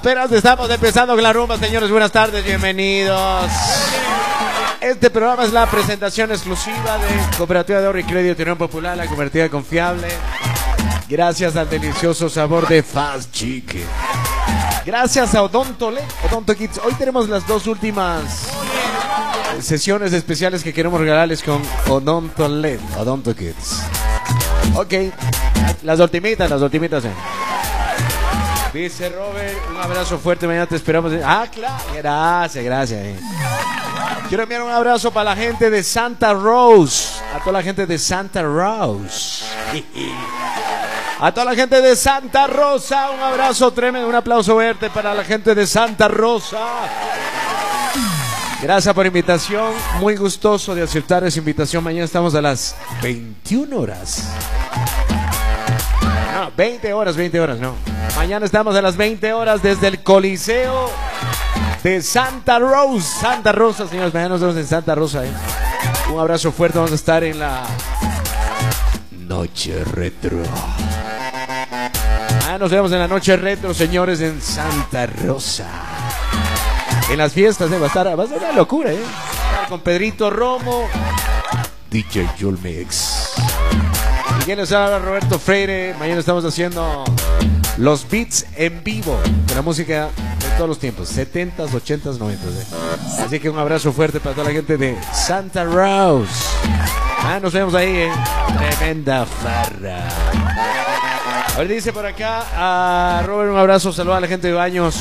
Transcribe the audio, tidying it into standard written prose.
Apenas estamos empezando con la rumba, señores. Buenas tardes, bienvenidos. Este programa es la presentación exclusiva de Cooperativa de Ahorro y Crédito Unión Popular, la cooperativa confiable. Gracias al delicioso sabor de Fast Chicken. Gracias a Odonto Kids. Hoy tenemos las dos últimas sesiones especiales que queremos regalarles con Odonto Kids. Ok, las ultimitas. Dice Robert, un abrazo fuerte, mañana te esperamos. Ah, claro, gracias. Quiero enviar un abrazo para la gente de Santa Rose. A toda la gente de Santa Rose. A toda la gente de Santa Rosa, un abrazo tremendo, un aplauso verde para la gente de Santa Rosa. Gracias por la invitación, muy gustoso de aceptar esa invitación. Mañana estamos a las 21 horas. No, 20 horas, no. Mañana estamos a las 20 horas desde el Coliseo de Santa Rosa, señores. Mañana nos vemos en Santa Rosa. Un abrazo fuerte, vamos a estar en la Noche Retro. Nos vemos en la Noche Retro, señores, en Santa Rosa. En las fiestas, va a ser una locura, con Pedrito Romo, DJ Julmix. Y quien les habla, Roberto Freire. Mañana estamos haciendo los beats en vivo de la música de todos los tiempos, 70s, 80s, 90s. Así que un abrazo fuerte para toda la gente de Santa Rosa. Nos vemos ahí, tremenda farra. A ver, dice por acá a Robert, un abrazo, saluda a la gente de Baños.